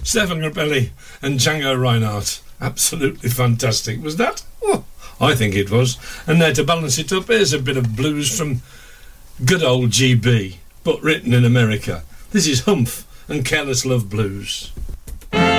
Stefan Grappelli and Django Reinhardt. Absolutely fantastic, was that? Oh, I think it was. And there to balance it up, here's a bit of blues from good old GB, but written in America. This is Humph and Careless Love Blues.